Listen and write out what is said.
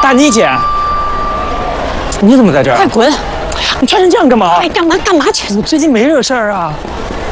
大妮姐，你怎么在这儿？ 快滚！ 你穿成这样干嘛？ 哎，干嘛去？ 我最近没惹事儿啊。